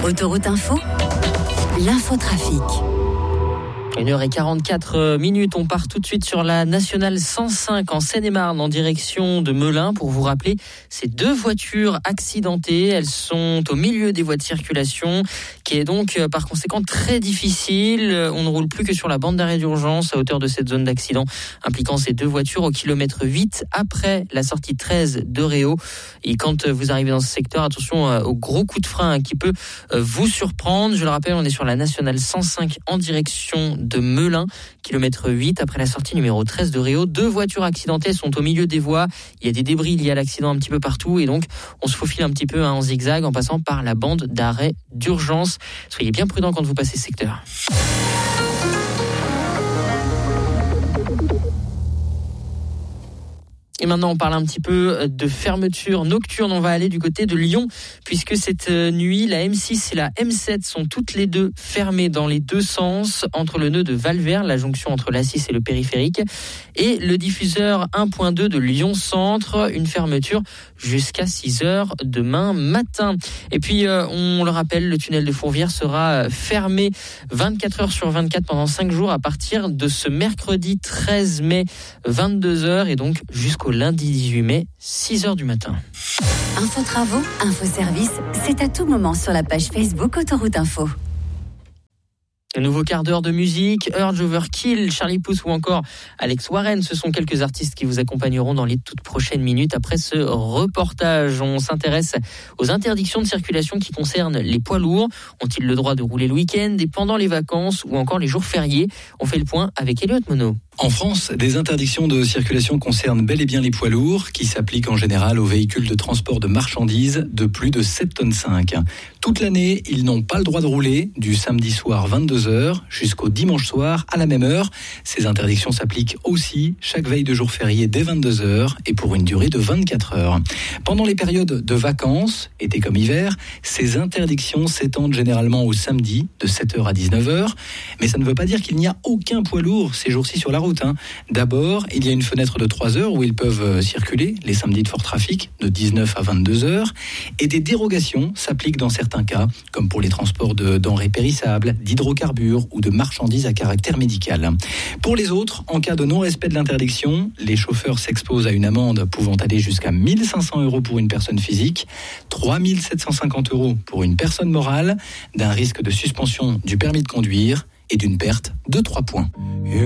Autoroute Info, l'infotrafic. 1h44, on part tout de suite sur la nationale 105 en Seine-et-Marne en direction de Melun. Pour vous rappeler, ces deux voitures accidentées, elles sont au milieu des voies de circulation, qui est donc par conséquent très difficile. On ne roule plus que sur la bande d'arrêt d'urgence à hauteur de cette zone d'accident impliquant ces deux voitures au kilomètre 8 après la sortie 13 de Réau. Et quand vous arrivez dans ce secteur, attention au gros coup de frein qui peut vous surprendre. Je le rappelle, on est sur la nationale 105 en direction de Melun, kilomètre 8 après la sortie numéro 13 de Réau. Deux voitures accidentées sont au milieu des voies. Il y a des débris liés à l'accident un petit peu partout et donc on se faufile un petit peu en zigzag en passant par la bande d'arrêt d'urgence. Soyez bien prudents quand vous passez ce secteur. Et maintenant, on parle un petit peu de fermeture nocturne. On va aller du côté de Lyon, puisque cette nuit, la M6 et la M7 sont toutes les deux fermées dans les deux sens, entre le nœud de Valvert, la jonction entre l'A6 et le périphérique, et le diffuseur 1.2 de Lyon Centre, une fermeture jusqu'à 6h demain matin. Et puis, on le rappelle, le tunnel de Fourvière sera fermé 24 heures sur 24 pendant 5 jours à partir de ce mercredi 13 mai, 22h, et donc jusqu'au lundi 18 mai, 6h du matin. Info travaux, info service, c'est à tout moment sur la page Facebook Autoroute Info. Un nouveau quart d'heure de musique, Urge Overkill, Charlie Puth ou encore Alex Warren, ce sont quelques artistes qui vous accompagneront dans les toutes prochaines minutes. Après ce reportage, on s'intéresse aux interdictions de circulation qui concernent les poids lourds. Ont-ils le droit de rouler le week-end et pendant les vacances ou encore les jours fériés? On fait le point avec Elliot Monod. En France, des interdictions de circulation concernent bel et bien les poids lourds, qui s'appliquent en général aux véhicules de transport de marchandises de plus de 7,5 tonnes. Toute l'année, ils n'ont pas le droit de rouler du samedi soir 22h jusqu'au dimanche soir à la même heure. Ces interdictions s'appliquent aussi chaque veille de jour férié dès 22h et pour une durée de 24 heures. Pendant les périodes de vacances, été comme hiver, ces interdictions s'étendent généralement au samedi de 7h à 19h. Mais ça ne veut pas dire qu'il n'y a aucun poids lourd ces jours-ci sur la route. D'abord, il y a une fenêtre de 3 heures où ils peuvent circuler, les samedis de fort trafic, de 19 à 22 heures. Et des dérogations s'appliquent dans certains cas, comme pour les transports de denrées périssables, d'hydrocarbures ou de marchandises à caractère médical. Pour les autres, en cas de non-respect de l'interdiction, les chauffeurs s'exposent à une amende pouvant aller jusqu'à 1 500 € pour une personne physique, 3 750 € pour une personne morale, d'un risque de suspension du permis de conduire et d'une perte de 3 points.